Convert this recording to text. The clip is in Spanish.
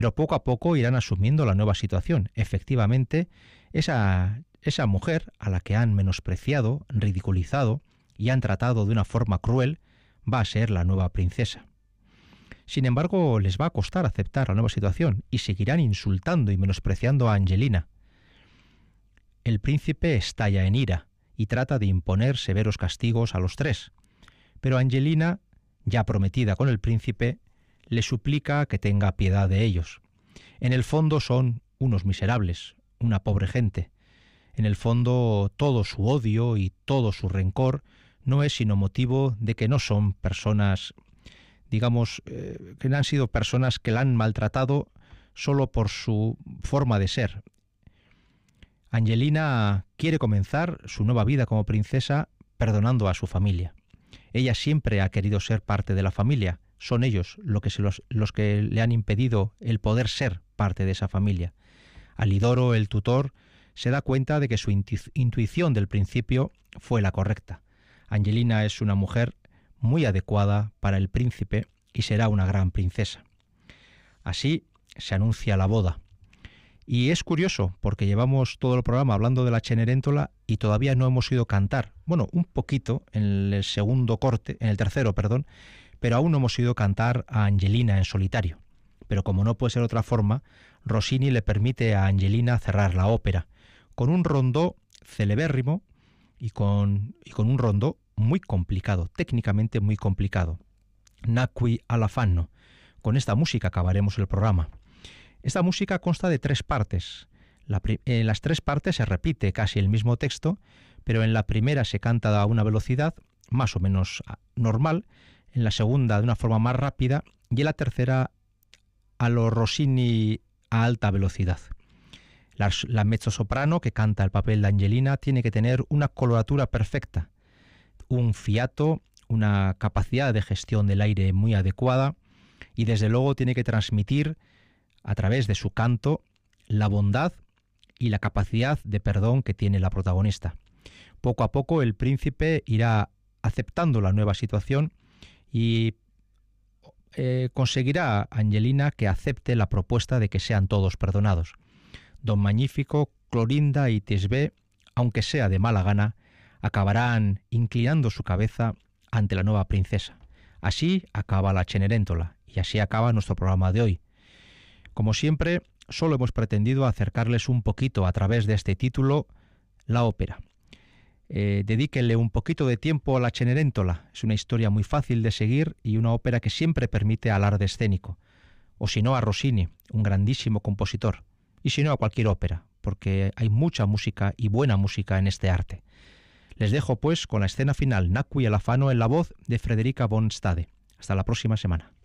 Pero poco a poco irán asumiendo la nueva situación. Efectivamente, esa mujer a la que han menospreciado, ridiculizado y han tratado de una forma cruel, va a ser la nueva princesa. Sin embargo, les va a costar aceptar la nueva situación y seguirán insultando y menospreciando a Angelina. El príncipe estalla en ira y trata de imponer severos castigos a los tres. Pero Angelina, ya prometida con el príncipe, le suplica que tenga piedad de ellos. En el fondo son unos miserables, una pobre gente. En el fondo todo su odio y todo su rencor no es sino motivo de que no son personas, digamos, que no han sido personas que la han maltratado solo por su forma de ser. Angelina quiere comenzar su nueva vida como princesa perdonando a su familia. Ella siempre ha querido ser parte de la familia. Son ellos los que le han impedido el poder ser parte de esa familia. Alidoro, el tutor, se da cuenta de que su intuición del principio fue la correcta. Angelina es una mujer muy adecuada para el príncipe y será una gran princesa. Así se anuncia la boda. Y es curioso porque llevamos todo el programa hablando de la Cenerentola y todavía no hemos oído cantar. Bueno, un poquito en el tercero, pero aún no hemos oído cantar a Angelina en solitario. Pero como no puede ser otra forma, Rossini le permite a Angelina cerrar la ópera con un rondó celebérrimo y con un rondó muy complicado, técnicamente muy complicado. Nacqui all'affanno. Con esta música acabaremos el programa. Esta música consta de 3 partes. En las 3 partes se repite casi el mismo texto, pero en la primera se canta a una velocidad más o menos normal, en la segunda de una forma más rápida y en la tercera a lo Rossini a alta velocidad. La mezzosoprano, que canta el papel de Angelina, tiene que tener una coloratura perfecta, un fiato, una capacidad de gestión del aire muy adecuada y desde luego tiene que transmitir a través de su canto la bondad y la capacidad de perdón que tiene la protagonista. Poco a poco el príncipe irá aceptando la nueva situación y conseguirá Angelina que acepte la propuesta de que sean todos perdonados. Don Magnífico, Clorinda y Tisbé, aunque sea de mala gana, acabarán inclinando su cabeza ante la nueva princesa. Así acaba la Cenerentola y así acaba nuestro programa de hoy. Como siempre, solo hemos pretendido acercarles un poquito a través de este título la ópera. Dedíquenle un poquito de tiempo a la Cenerentola. Es una historia muy fácil de seguir y una ópera que siempre permite alarde escénico. O si no, a Rossini, un grandísimo compositor. Y si no, a cualquier ópera, porque hay mucha música y buena música en este arte. Les dejo pues con la escena final, Nacqui all'affanno en la voz de Federica von Stade. Hasta la próxima semana.